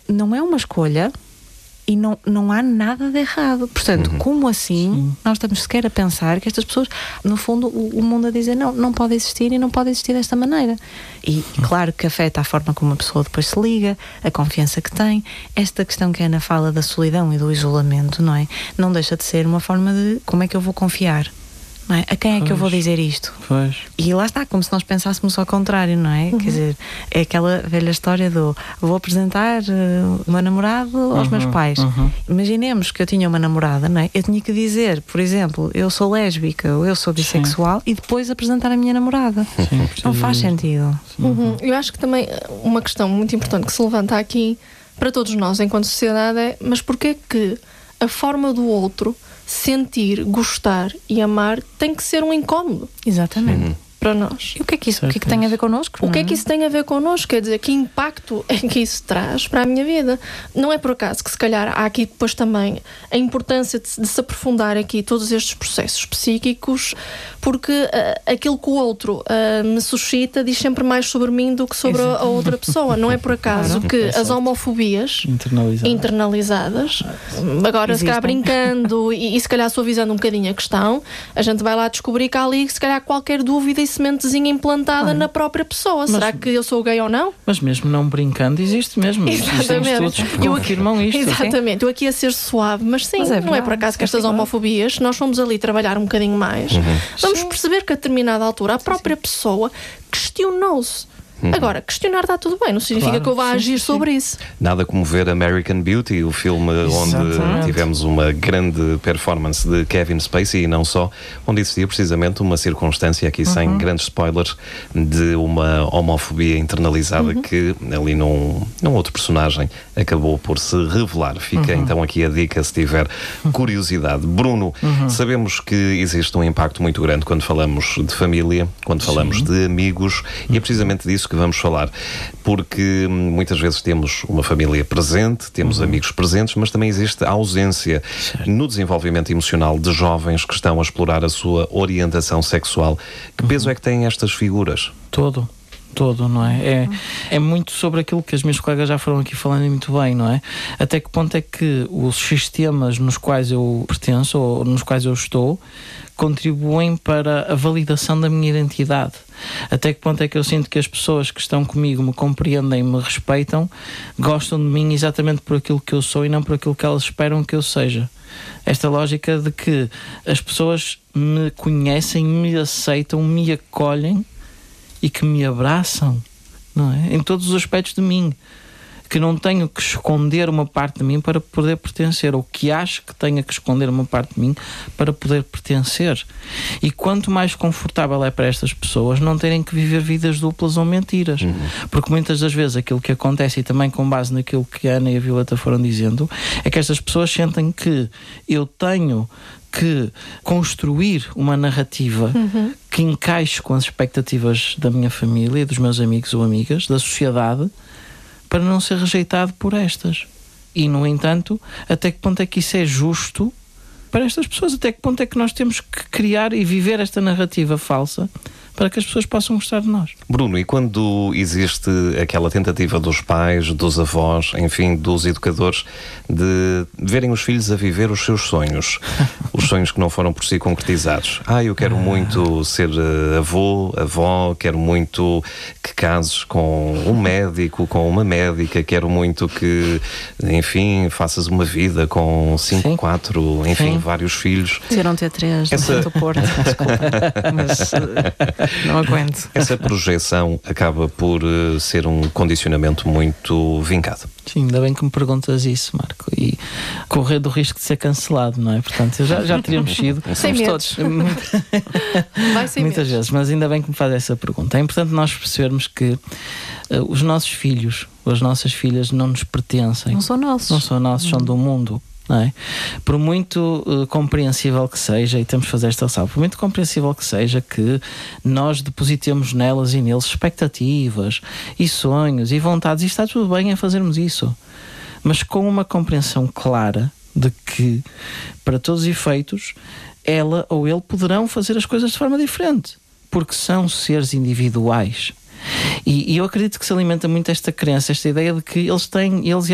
não é uma escolha e não há nada de errado. Portanto, como assim nós estamos sequer a pensar que estas pessoas, no fundo, o mundo a dizer não pode existir e não pode existir desta maneira. E claro que afeta a forma como a pessoa depois se liga, a confiança que tem. Esta questão que a Ana fala da solidão e do isolamento, não é? Não deixa de ser uma forma de como é que eu vou confiar? Não é? A quem é que eu vou dizer isto? Pois. E lá está, como se nós pensássemos ao contrário, não é? Quer dizer, é aquela velha história do vou apresentar o meu namorado aos meus pais. Imaginemos que eu tinha uma namorada, não é? Eu tinha que dizer, por exemplo, eu sou lésbica ou eu sou bissexual e depois apresentar a minha namorada. Não faz sentido. Eu acho que também uma questão muito importante que se levanta aqui para todos nós enquanto sociedade é: mas porquê que a forma do outro sentir, gostar e amar tem que ser um incómodo? Exatamente. Para nós. E o que é que isso tem a ver connosco? O que é que isso tem a ver connosco? Quer dizer, que impacto é que isso traz para a minha vida? Não é por acaso que se calhar há aqui depois também a importância de se aprofundar aqui todos estes processos psíquicos, porque aquilo que o outro me suscita diz sempre mais sobre mim do que sobre a outra pessoa. Não é por acaso que as homofobias internalizadas agora existem. Se calhar brincando e se calhar suavizando um bocadinho a questão, a gente vai lá descobrir que há ali se calhar qualquer dúvida e sementezinha implantada na própria pessoa. Será que eu sou gay ou não? Mas mesmo não brincando, existe mesmo. Existem estudos que confirmam isto. Exatamente. Eu aqui a ser suave, mas sim, não é por acaso que estas homofobias, nós fomos ali trabalhar um bocadinho mais, vamos perceber que a determinada altura a própria pessoa questionou-se. Agora, questionar está tudo bem, não significa que eu vá agir sobre isso. Nada como ver American Beauty, o filme onde tivemos uma grande performance de Kevin Spacey e não só, onde existia precisamente uma circunstância, aqui sem grandes spoilers, de uma homofobia internalizada que ali num outro personagem acabou por se revelar. Fica então aqui a dica se tiver curiosidade. Bruno, sabemos que existe um impacto muito grande quando falamos de família, quando falamos de amigos, e é precisamente disso que vamos falar, porque muitas vezes temos uma família presente, temos amigos presentes, mas também existe a ausência no desenvolvimento emocional de jovens que estão a explorar a sua orientação sexual. Que peso é que têm estas figuras? Todo, não é? É muito sobre aquilo que as minhas colegas já foram aqui falando muito bem, não é? Até que ponto é que os sistemas nos quais eu pertenço ou nos quais eu estou contribuem para a validação da minha identidade? Até que ponto é que eu sinto que as pessoas que estão comigo me compreendem, me respeitam, gostam de mim exatamente por aquilo que eu sou e não por aquilo que elas esperam que eu seja? Esta lógica de que as pessoas me conhecem, me aceitam, me acolhem e que me abraçam, não é? Em todos os aspectos de mim. Que não tenho que esconder uma parte de mim para poder pertencer, ou que acho que tenha que esconder uma parte de mim para poder pertencer. E quanto mais confortável é para estas pessoas não terem que viver vidas duplas ou mentiras. Porque muitas das vezes aquilo que acontece, e também com base naquilo que a Ana e a Violeta foram dizendo, é que estas pessoas sentem que eu tenho que construir uma narrativa que encaixe com as expectativas da minha família, dos meus amigos ou amigas, da sociedade, para não ser rejeitado por estas. E, no entanto, até que ponto é que isso é justo para estas pessoas? Até que ponto é que nós temos que criar e viver esta narrativa falsa para que as pessoas possam gostar de nós? Bruno, e quando existe aquela tentativa dos pais, dos avós, enfim, dos educadores, de verem os filhos a viver os seus sonhos, os sonhos que não foram por si concretizados? Eu quero muito ser avô, avó, quero muito que cases com um médico, com uma médica, quero muito que, enfim, faças uma vida com 5, 4, enfim, vários filhos. Ser um T3 no Santo Porto, desculpa, mas não aguento. Essa projeção acaba por ser um condicionamento muito vincado. Sim, ainda bem que me perguntas isso, Marco. E correr do risco de ser cancelado, não é? Portanto, já teríamos sido. Sem medos. Vai sem muitas vezes, mas ainda bem que me faz essa pergunta. É importante nós percebermos que os nossos filhos, ou as nossas filhas não nos pertencem. Não são nossos. Não são nossos, são do mundo. Não é? Por muito compreensível que seja, e temos de fazer esta ressalva, por muito compreensível que seja que nós depositemos nelas e neles expectativas e sonhos e vontades, e está tudo bem em fazermos isso, mas com uma compreensão clara de que, para todos os efeitos, ela ou ele poderão fazer as coisas de forma diferente, porque são seres individuais. E eu acredito que se alimenta muito esta crença, esta ideia de que eles e